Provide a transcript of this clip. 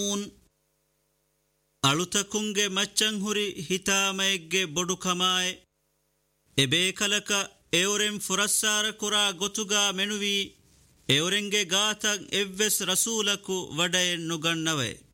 ಅಳುತಕುಂಗೆ ಮಚ್ಚಂಹುರಿ ಹಿತಾಮಯಗ್ಗೆ ಬೊಡು ಕಮಾಯ್ ಎಬೇಕಲಕ ಎವರೆಂ ಫುರಸ್ಸಾರ ಕುರಾ ಗೊತುಗಾ ಮೆನುವಿ ಎವರೆಂಗೆ ಗಾತಂ ಎವ್ವೆಸ್ ರಸೂಲಕು ವಡೆಯನ್ ನುಗಣ್ಣವೆ